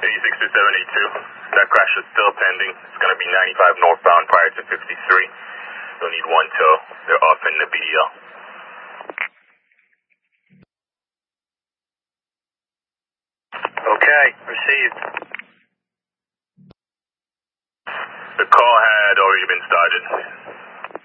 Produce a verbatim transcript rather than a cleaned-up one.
eighty-six to seventy-two. That crash is still pending. It's going to be ninety-five northbound prior to fifty-three. You'll need one tow. They're off in the B D L. Okay, received. The call had already been started.